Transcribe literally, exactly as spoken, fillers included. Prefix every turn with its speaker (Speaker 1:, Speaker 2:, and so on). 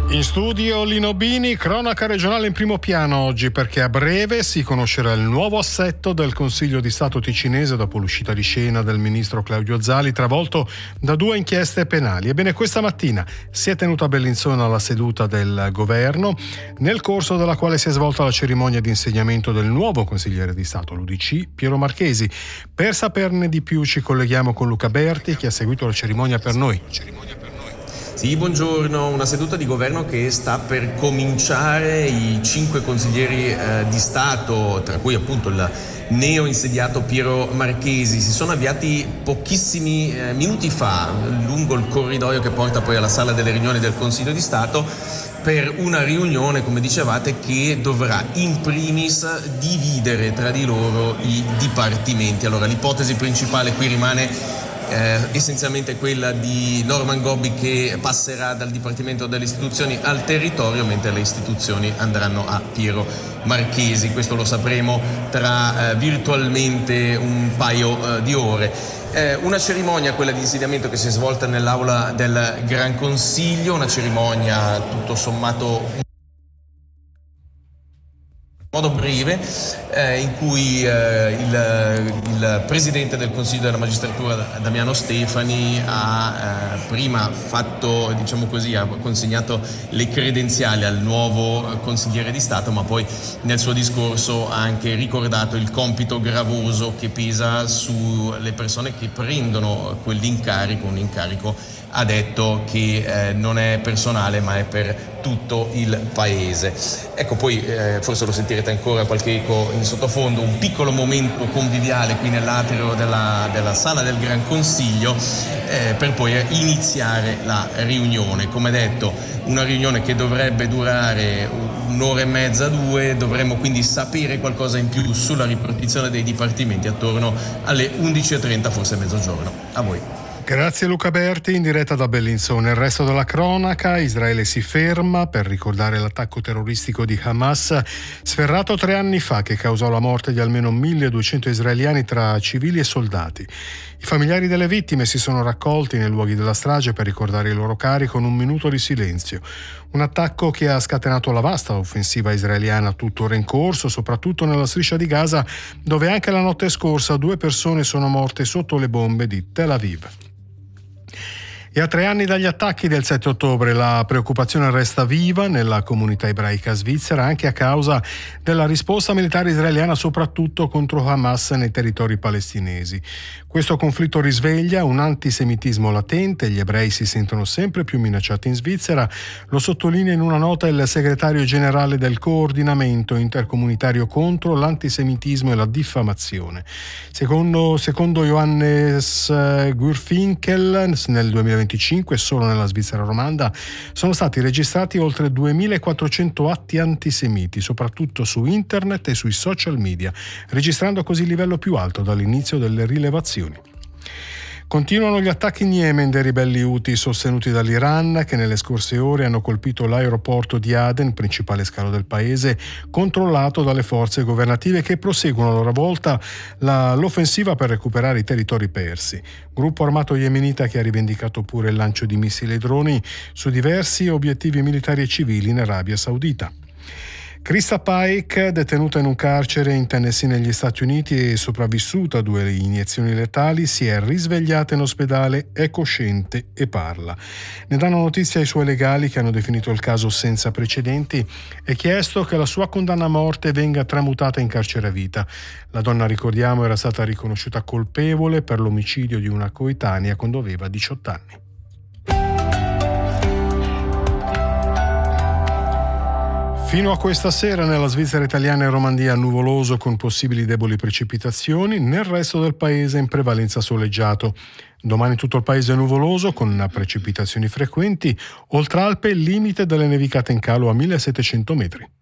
Speaker 1: In studio Lino Bini, cronaca regionale in primo piano oggi perché a breve si conoscerà il nuovo assetto del Consiglio di Stato ticinese dopo l'uscita di scena del ministro Claudio Zali travolto da due inchieste penali. Ebbene, questa mattina si è tenuta a Bellinzona la seduta del governo nel corso della quale si è svolta la cerimonia di insediamento del nuovo consigliere di Stato, l'U D C, Piero Marchesi. Per saperne di più ci colleghiamo con Luca Berti che ha seguito la cerimonia per noi.
Speaker 2: Sì, buongiorno. Una seduta di governo che sta per cominciare. I cinque consiglieri eh, di Stato, tra cui appunto il neo insediato Piero Marchesi, si sono avviati pochissimi eh, minuti fa lungo il corridoio che porta poi alla sala delle riunioni del Consiglio di Stato per una riunione, come dicevate, che dovrà in primis dividere tra di loro i dipartimenti. Allora, l'ipotesi principale qui rimane Eh, essenzialmente quella di Norman Gobbi che passerà dal Dipartimento delle Istituzioni al territorio, mentre le istituzioni andranno a Piero Marchesi. Questo lo sapremo tra eh, virtualmente un paio eh, di ore. Eh, una cerimonia, quella di insediamento, che si è svolta nell'aula del Gran Consiglio, una cerimonia tutto sommato modo breve, eh, in cui eh, il, il Presidente del Consiglio della Magistratura Damiano Stefani ha eh, prima fatto, diciamo così, ha consegnato le credenziali al nuovo consigliere di Stato, ma poi nel suo discorso ha anche ricordato il compito gravoso che pesa sulle persone che prendono quell'incarico, un incarico, ha detto, che eh, non è personale ma è per tutto il paese. Ecco, poi eh, forse lo sentirete ancora qualche eco in sottofondo, un piccolo momento conviviale qui nell'atrio della, della sala del Gran Consiglio eh, per poi iniziare la riunione. Come detto, una riunione che dovrebbe durare un'ora e mezza, due, dovremmo quindi sapere qualcosa in più sulla ripartizione dei dipartimenti attorno alle undici e trenta, forse mezzogiorno. A voi.
Speaker 1: Grazie Luca Berti, in diretta da Bellinzona. Il resto della cronaca: Israele si ferma per ricordare l'attacco terroristico di Hamas sferrato tre anni fa, che causò la morte di almeno milleduecento israeliani tra civili e soldati. I familiari delle vittime si sono raccolti nei luoghi della strage per ricordare i loro cari con un minuto di silenzio. Un attacco che ha scatenato la vasta offensiva israeliana tuttora in corso, soprattutto nella striscia di Gaza, dove anche la notte scorsa due persone sono morte sotto le bombe di Tel Aviv. E a tre anni dagli attacchi del sette ottobre la preoccupazione resta viva nella comunità ebraica svizzera, anche a causa della risposta militare israeliana soprattutto contro Hamas nei territori palestinesi. Questo conflitto risveglia un antisemitismo latente, gli ebrei si sentono sempre più minacciati in Svizzera, lo sottolinea in una nota il segretario generale del coordinamento intercomunitario contro l'antisemitismo e la diffamazione. Secondo, secondo Johannes Gurfinkel, nel duemilaventicinque solo nella Svizzera romanda sono stati registrati oltre duemilaquattrocento atti antisemiti, soprattutto su internet e sui social media, registrando così il livello più alto dall'inizio delle rilevazioni. Continuano gli attacchi in Yemen dei ribelli Houthi sostenuti dall'Iran, che nelle scorse ore hanno colpito l'aeroporto di Aden, principale scalo del paese, controllato dalle forze governative, che proseguono a loro volta la, l'offensiva per recuperare i territori persi. Gruppo armato yemenita che ha rivendicato pure il lancio di missili e droni su diversi obiettivi militari e civili in Arabia Saudita. Krista Pike, detenuta in un carcere in Tennessee negli Stati Uniti e sopravvissuta a due iniezioni letali, si è risvegliata in ospedale, è cosciente e parla. Ne danno notizia ai suoi legali, che hanno definito il caso senza precedenti e chiesto che la sua condanna a morte venga tramutata in carcere a vita. La donna, ricordiamo, era stata riconosciuta colpevole per l'omicidio di una coetanea quando aveva diciotto anni. Fino a questa sera nella Svizzera italiana e Romandia nuvoloso con possibili deboli precipitazioni, nel resto del paese in prevalenza soleggiato. Domani tutto il paese è nuvoloso con precipitazioni frequenti, oltre Alpe limite delle nevicate in calo a millesettecento metri.